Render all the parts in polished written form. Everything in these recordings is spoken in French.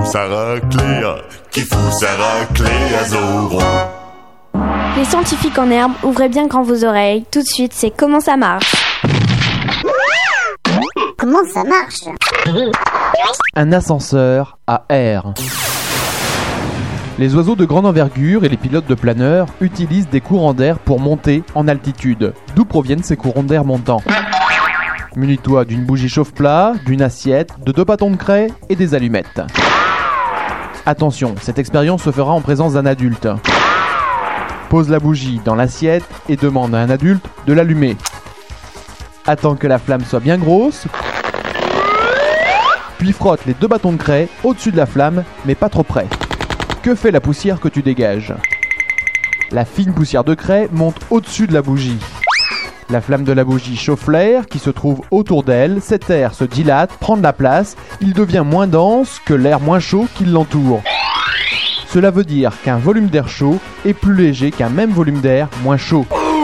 sa raclée, qui fout sa raclée à Zoro. Les scientifiques en herbe, ouvrez bien grand vos oreilles. Tout de suite, c'est Comment ça marche. Comment ça marche? Un ascenseur à air. Les oiseaux de grande envergure et les pilotes de planeurs utilisent des courants d'air pour monter en altitude. D'où proviennent ces courants d'air montants? Munis-toi d'une bougie chauffe-plat, d'une assiette, de 2 bâtons de craie et des allumettes. Attention, cette expérience se fera en présence d'un adulte. Pose la bougie dans l'assiette et demande à un adulte de l'allumer. Attends que la flamme soit bien grosse, puis frotte les 2 bâtons de craie au-dessus de la flamme, mais pas trop près. Que fait la poussière que tu dégages? La fine poussière de craie monte au-dessus de la bougie. La flamme de la bougie chauffe l'air qui se trouve autour d'elle. Cet air se dilate, prend de la place, il devient moins dense que l'air moins chaud qui l'entoure. Cela veut dire qu'un volume d'air chaud est plus léger qu'un même volume d'air moins chaud.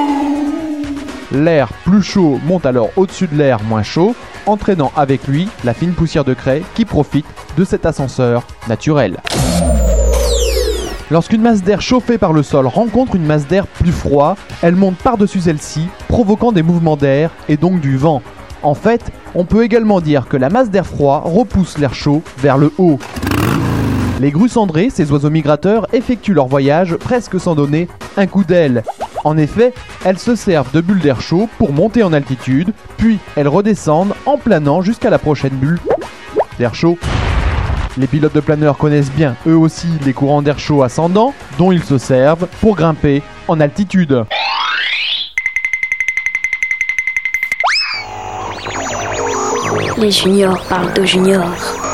L'air plus chaud monte alors au-dessus de l'air moins chaud, entraînant avec lui la fine poussière de craie qui profite de cet ascenseur naturel. Lorsqu'une masse d'air chauffée par le sol rencontre une masse d'air plus froid, elle monte par-dessus celle-ci, provoquant des mouvements d'air et donc du vent. En fait, on peut également dire que la masse d'air froid repousse l'air chaud vers le haut. Les grues cendrées, ces oiseaux migrateurs, effectuent leur voyage presque sans donner un coup d'aile. En effet, elles se servent de bulles d'air chaud pour monter en altitude, puis elles redescendent en planant jusqu'à la prochaine bulle d'air chaud. Les pilotes de planeurs connaissent bien, eux aussi, les courants d'air chaud ascendants, dont ils se servent pour grimper en altitude. Les juniors parlent de juniors.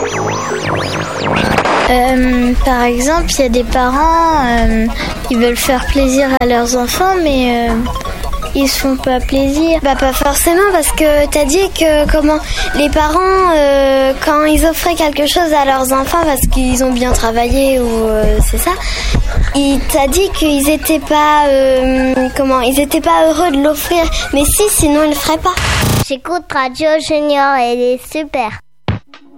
Par exemple, il y a des parents qui veulent faire plaisir à leurs enfants, mais ils se font pas plaisir. Bah pas forcément, parce que t'as dit que les parents quand ils offraient quelque chose à leurs enfants parce qu'ils ont bien travaillé ou c'est ça, t'as dit qu'ils étaient pas ils étaient pas heureux de l'offrir, mais sinon ils le feraient pas. J'écoute Radio Junior, elle est super.